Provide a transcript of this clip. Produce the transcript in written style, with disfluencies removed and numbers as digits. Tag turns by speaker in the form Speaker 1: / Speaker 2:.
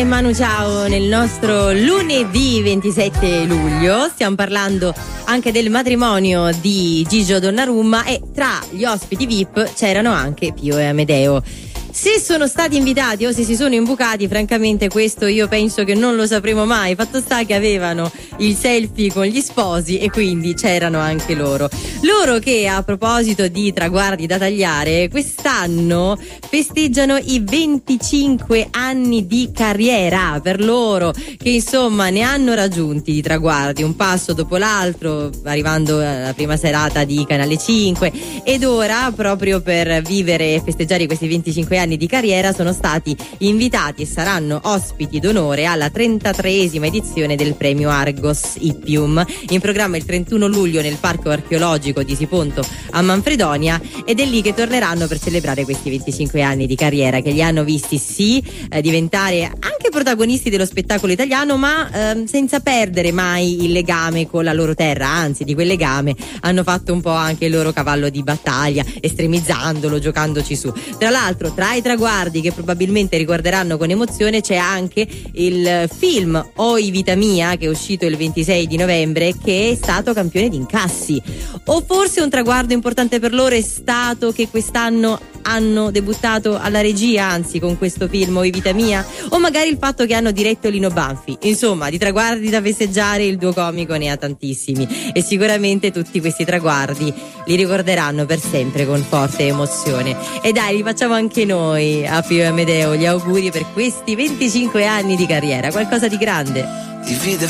Speaker 1: Manu, ciao, nel nostro lunedì 27 luglio stiamo parlando anche del matrimonio di Gigio Donnarumma e tra gli ospiti VIP c'erano anche Pio e Amedeo. Se sono stati invitati o se si sono imbucati, francamente questo io penso che non lo sapremo mai. Fatto sta che avevano il selfie con gli sposi e quindi c'erano anche loro. Loro che, a proposito di traguardi da tagliare, quest'anno festeggiano i 25 anni di carriera. Per loro che insomma ne hanno raggiunti di traguardi, un passo dopo l'altro, arrivando alla prima serata di Canale 5, ed ora, proprio per vivere e festeggiare questi 25 anni di carriera, sono stati invitati e saranno ospiti d'onore alla 33esima edizione del premio Argos Ippium, in programma il 31 luglio nel Parco Archeologico di Siponto a Manfredonia, ed è lì che torneranno per celebrare questi 25 anni di carriera che li hanno visti diventare anche protagonisti dello spettacolo italiano, ma senza perdere mai il legame con la loro terra, anzi di quel legame hanno fatto un po' anche il loro cavallo di battaglia, estremizzandolo, giocandoci su. Tra l'altro, tra i traguardi che probabilmente ricorderanno con emozione c'è anche il film Oi Vita Mia, che è uscito il 26 di novembre, che è stato campione di incassi. O forse un traguardo importante per loro è stato che quest'anno hanno debuttato alla regia, anzi con questo film Oi Vita Mia, o magari il fatto che hanno diretto Lino Banfi. Insomma, di traguardi da festeggiare il duo comico ne ha tantissimi e sicuramente tutti questi traguardi li ricorderanno per sempre con forte emozione. E dai, li facciamo anche noi a Pio e Amedeo gli auguri per questi 25 anni di carriera, qualcosa di grande.
Speaker 2: Divide